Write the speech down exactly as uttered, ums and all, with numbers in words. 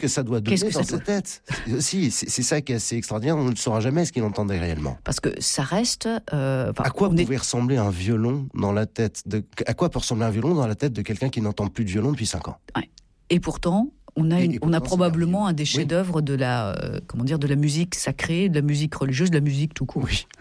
que ça doit donner que dans ça sa doit... tête. Aussi, c'est, c'est ça qui est assez extraordinaire. On ne saura jamais ce qu'il entendait réellement. Parce que ça reste... Euh, à quoi pouvait est... ressembler un violon dans la tête de... À quoi peut ressembler un violon dans la tête de quelqu'un qui n'entend plus de violon depuis cinq ans? Ouais. Et pourtant... On a, une, et, et on a probablement merveilleux. un des chefs-d'œuvre oui. de la, euh, comment dire, de la musique sacrée, de la musique religieuse, de la musique tout court. Oui.